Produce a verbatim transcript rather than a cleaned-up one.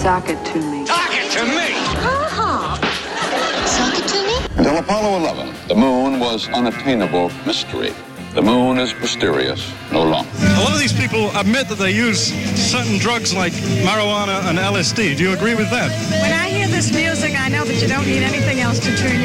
Sock it to me. Talk it to me! Uh-huh. Sock it to me? Until Apollo eleven, the moon was unattainable mystery. The moon is mysterious no longer. A lot of these people admit that they use certain drugs like marijuana and L S D. Do you agree with that? When I hear this music, I know that you don't need anything else to turn